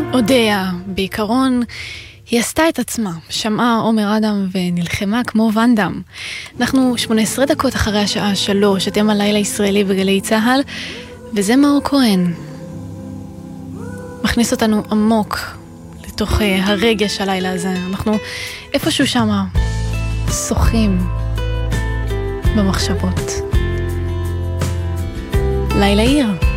אודיה, בעיקרון היא עשתה את עצמה, שמעה עומר אדם ונלחמה כמו ונדם. אנחנו 18 דקות אחרי השעה 3, אתם הלילה ישראלי בגלי צהל, וזה מאור כהן. מכניס אותנו עמוק לתוך הרגש הלילה הזה. אנחנו איפשהו שמה שוחים במחשבות. לילה עיר.